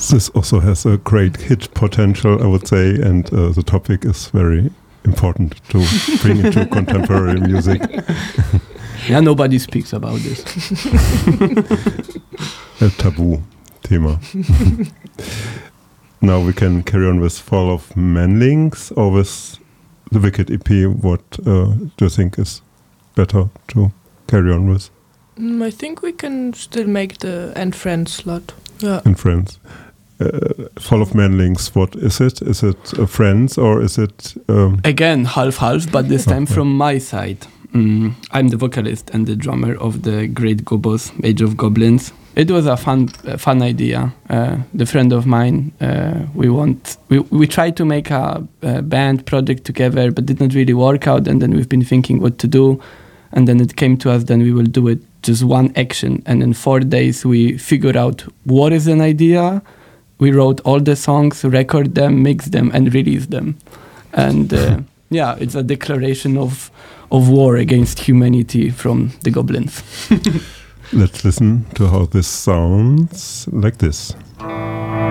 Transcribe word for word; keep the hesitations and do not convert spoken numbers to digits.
This also has a great hit potential, I would say, and uh, the topic is very important to bring into contemporary music. Yeah, nobody speaks about this. A taboo thema. Now we can carry on with Fall of Manlings or with the Wicked E P. What uh, do you think is better to carry on with? Mm, I think we can still make the And Friends slot. Yeah. And Friends. Uh, Fall of Manlings, what is it? Is it uh, Friends or is it... Um Again, half-half, but this time okay. from my side. Mm, I'm the vocalist and the drummer of the Great Gobos, Age of Goblins. It was a fun, uh, fun idea. Uh, the friend of mine, uh, we want, we we tried to make a, a band project together, but did not really work out. And then we've been thinking what to do, and then it came to us. Then we will do it just one action, and in four days we figured out what is an idea. We wrote all the songs, record them, mix them, and release them. And uh, yeah, it's a declaration of of war against humanity from the goblins. Let's listen to how this sounds like this.